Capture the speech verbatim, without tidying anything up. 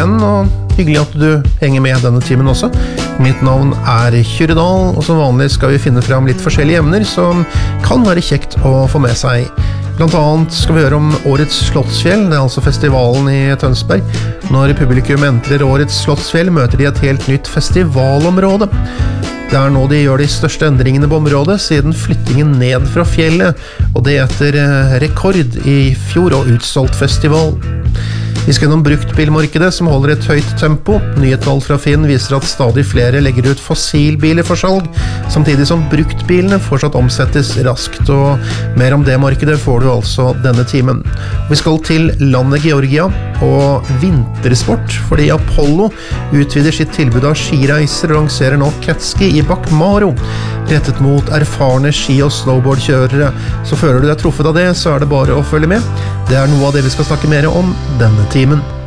igjen, og hyggelig at du henger med denne timen også. Mitt navn er Kyrre Dahl, og som vanlig skal vi finne fram litt forskjellige emner som kan være kjekt å få med seg. Blant annet skal vi høre om Årets Slottsfjell, det er altså festivalen i Tønsberg. Når publikum entrer Årets Slottsfjell, møter de et helt nytt festivalområde. Det er nå de gjør de største endringene på området siden flyttingen ned fra fjellet, og det etter rekord i fjor og utsolgt festival. Vi skal gjennom bruktbilmarkedet som holder et høyt tempo. Nyhetvalg fra Finn viser at stadig flere legger ut fossilbiler for salg, samtidig som bruktbilene fortsatt omsettes raskt, og mer om det markedet får du altså denne timen. Vi skal til landet Georgia og vintersport, fordi Apollo utvider sitt tilbud av skireiser og lanserer nå catski i Bakmaro, rettet mot erfarne ski- og snowboardkjørere. Så føler du deg truffet av det, så er det bare å følge med. Det er noe av det vi skal snakke mer om denne timen.